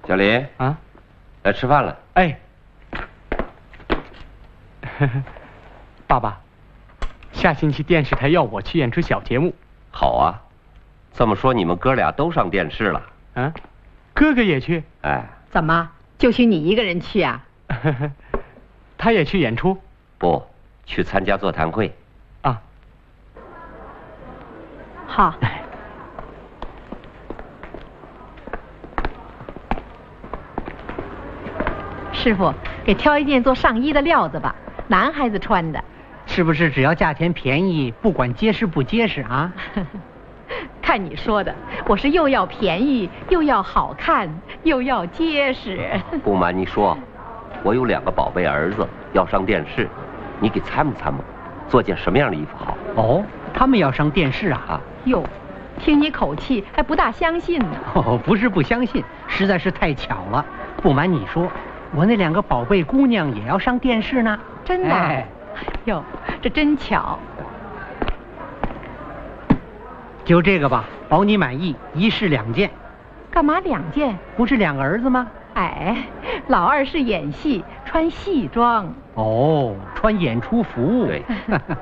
小林啊， 来吃饭了。 哎，爸爸，下星期电视台要我去演出小节目。 好啊，这么说你们哥俩都上电视了？ 啊，哥哥也去。 哎， 怎么就许你一个人去啊？ 他也去演出？ 不，去参加座谈会。 啊， 好。师傅，给挑一件做上衣的料子吧，男孩子穿的。 是不是只要价钱便宜，不管结实不结实啊？ 看你说的，我是又要便宜，又要好看，又要结实。 不瞒你说，我有2个宝贝儿子要上电视，你给参谋参谋，做件什么样的衣服好？ 哦，他们要上电视啊？ 哟，听你口气还不大相信呢。 哦，不是不相信，实在是太巧了。不瞒你说，我那2个宝贝姑娘也要上电视呢。 真的？ 哎， 哟，这真巧。 就这个吧，保你满意，1式2件。 干嘛2件？ 不是2个儿子吗？ 哎，老二是演戏，穿戏装。 哦，穿演出服。 对。